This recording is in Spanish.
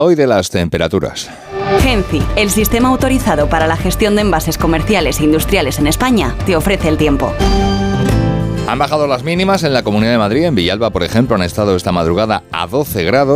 Hoy de las temperaturas. Genci, el sistema autorizado para la gestión de envases comerciales e industriales en España, te ofrece el tiempo. Han bajado las mínimas en la Comunidad de Madrid. En Villalba, por ejemplo, han estado esta madrugada a 12 grados.